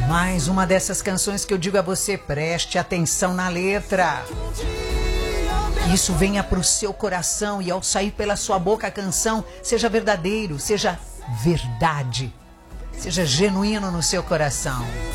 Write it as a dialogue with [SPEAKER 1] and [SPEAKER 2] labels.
[SPEAKER 1] Mais uma dessas canções que eu digo a você, preste atenção na letra. Que isso venha para o seu coração e ao sair pela sua boca a canção, seja verdadeiro, seja verdade, seja genuíno no seu coração.